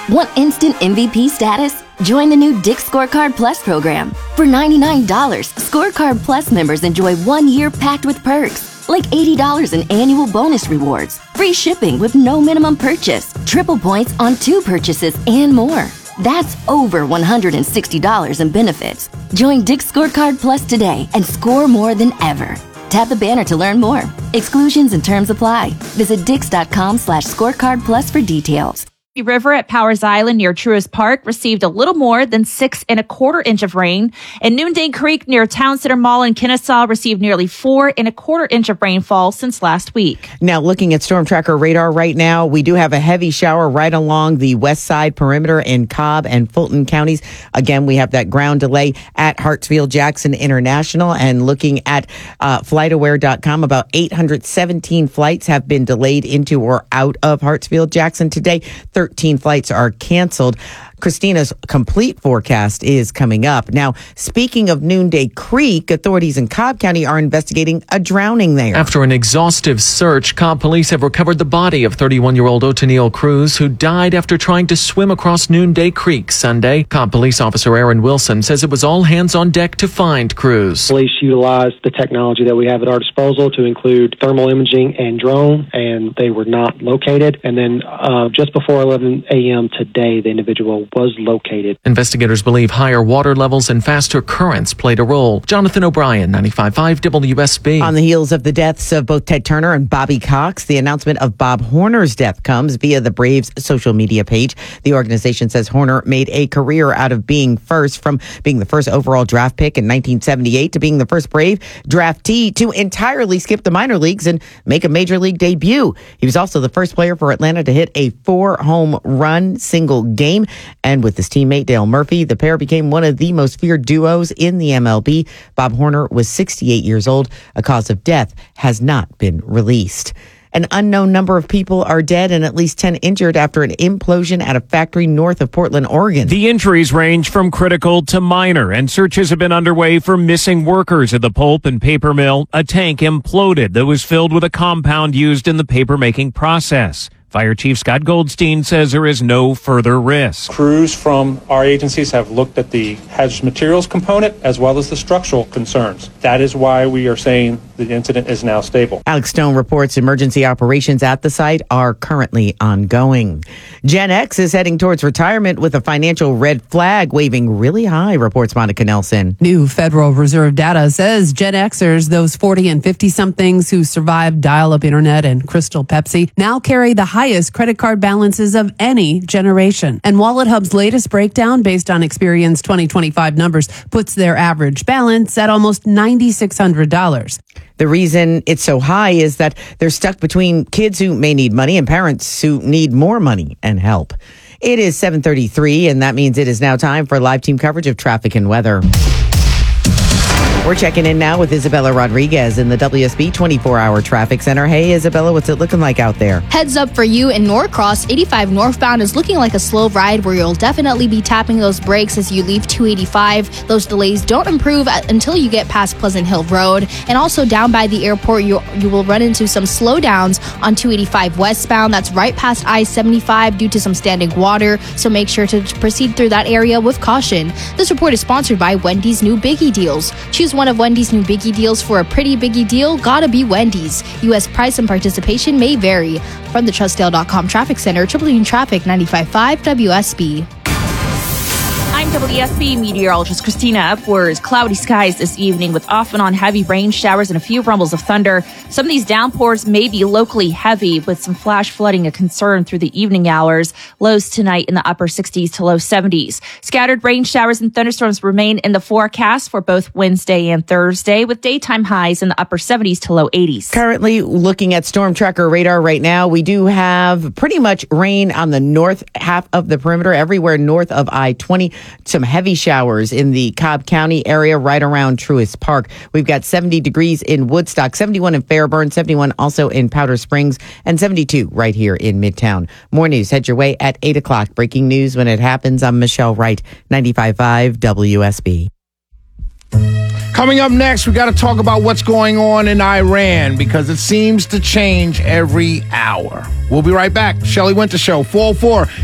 Want instant MVP status? Join the new Dick's Scorecard Plus program. For $99, Scorecard Plus members enjoy 1 year packed with perks, like $80 in annual bonus rewards, free shipping with no minimum purchase, triple points on 2 purchases, and more. That's over $160 in benefits. Join Dick's Scorecard Plus today and score more than ever. Tap the banner to learn more. Exclusions and terms apply. Visit dix.com/scorecardplus for details. The river at Powers Island near Truist Park received a little more than 6 1/4 inch of rain. And Noonday Creek near Town Center Mall in Kennesaw received nearly 4 1/4 inch of rainfall since last week. Now, looking at Storm Tracker radar right now, we do have a heavy shower right along the west side perimeter in Cobb and Fulton counties. Again, we have that ground delay at Hartsfield-Jackson International. And looking at FlightAware.com, about 817 flights have been delayed into or out of Hartsfield-Jackson today. 13 flights are canceled. Christina's complete forecast is coming up. Now, speaking of Noonday Creek, authorities in Cobb County are investigating a drowning there. After an exhaustive search, Cobb police have recovered the body of 31-year-old Otenil Cruz, who died after trying to swim across Noonday Creek Sunday. Cobb police officer Aaron Wilson says it was all hands on deck to find Cruz. Police utilized the technology that we have at our disposal to include thermal imaging and drone, and they were not located. And then just before 11 a.m. today, the individual was located. Investigators believe higher water levels and faster currents played a role. Jonathan O'Brien, 95.5 WSB. On the heels of the deaths of both Ted Turner and Bobby Cox, the announcement of Bob Horner's death comes via the Braves' social media page. The organization says Horner made a career out of being first, from being the first overall draft pick in 1978 to being the first Brave draftee to entirely skip the minor leagues and make a major league debut. He was also the first player for Atlanta to hit a 4-home run single game. And with his teammate Dale Murphy, the pair became one of the most feared duos in the MLB. Bob Horner was 68 years old. A cause of death has not been released. An unknown number of people are dead and at least 10 injured after an implosion at a factory north of Portland, Oregon. The injuries range from critical to minor, and searches have been underway for missing workers at the pulp and paper mill. A tank imploded that was filled with a compound used in the paper-making process. Fire Chief Scott Goldstein says there is no further risk. Crews from our agencies have looked at the hazardous materials component as well as the structural concerns. That is why we are saying the incident is now stable. Alex Stone reports emergency operations at the site are currently ongoing. Gen X is heading towards retirement with a financial red flag waving really high, reports Monica Nelson. New Federal Reserve data says Gen Xers, those 40 and 50-somethings who survived dial-up internet and Crystal Pepsi, now carry the highest credit card balances of any generation. And Wallet Hub's latest breakdown, based on Experian's 2025 numbers, puts their average balance at almost $9,600. The reason it's so high is that they're stuck between kids who may need money and parents who need more money and help. It is 7:33, and that means it is now time for live team coverage of traffic and weather. We're checking in now with Isabella Rodriguez in the WSB 24-hour traffic center. Hey, Isabella, what's it looking like out there? Heads up for you in Norcross. 85 northbound is looking like a slow ride where you'll definitely be tapping those brakes as you leave 285. Those delays don't improve until you get past Pleasant Hill Road. And also down by the airport, you will run into some slowdowns on 285 westbound. That's right past I-75 due to some standing water. So make sure to proceed through that area with caution. This report is sponsored by Wendy's new Biggie Deals. Choose one of Wendy's new Biggie Deals for a pretty Biggie deal. Gotta be Wendy's. U.S. price and participation may vary. From the TrustDale.com Traffic Center, Triple Union Traffic 95.5 WSB. I'm WSB meteorologist Christina. Upwards, cloudy skies this evening with off and on heavy rain showers and a few rumbles of thunder. Some of these downpours may be locally heavy with some flash flooding a concern through the evening hours. Lows tonight in the upper 60s to low 70s. Scattered rain showers and thunderstorms remain in the forecast for both Wednesday and Thursday with daytime highs in the upper 70s to low 80s. Currently looking at Storm Tracker radar right now, we do have pretty much rain on the north half of the perimeter, everywhere north of I-20. Some heavy showers in the Cobb County area right around Truist Park. We've got 70 degrees in Woodstock, 71 in Fairburn, 71 also in Powder Springs, and 72 right here in Midtown. More news head your way at 8 o'clock. Breaking news when it happens. I'm Michelle Wright, 95.5 WSB. Coming up next, we got to talk about what's going on in Iran because it seems to change every hour. We'll be right back. Shelley Winter Show, 404